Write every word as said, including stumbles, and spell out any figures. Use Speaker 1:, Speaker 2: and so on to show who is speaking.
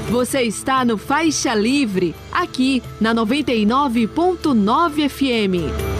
Speaker 1: Você está no Faixa Livre, aqui na noventa e nove ponto nove F M.